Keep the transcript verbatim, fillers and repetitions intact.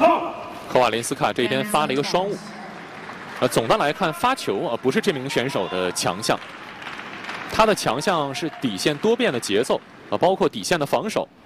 科瓦林斯卡这边发了一个双误。呃，总的来看，发球啊不是这名选手的强项，他的强项是底线多变的节奏啊，包括底线的防守。